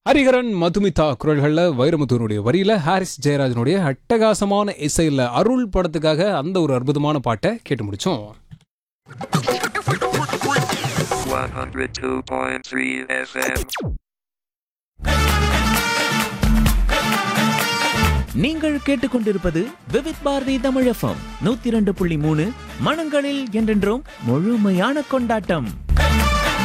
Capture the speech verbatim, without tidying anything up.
ஹரிஹரன், மதுமிதா குரல்கள்ல வைரமுத்துவனுடைய வரியில ஹாரிஸ் ஜெயராஜனுடைய அட்டகாசமான இசையில அருள் படத்துக்காக அந்த ஒரு அற்புதமான பாட்டை கேட்டு முடிச்சோம். one oh two point three F M. நீங்கள் கேட்டுக்கொண்டிருப்பது விவித் பாரதி தமிழ் எஃப்எம் நூத்தி இரண்டு புள்ளி மூணு. மனங்களில் என்றென்றும் முழுமையான கொண்டாட்டம்.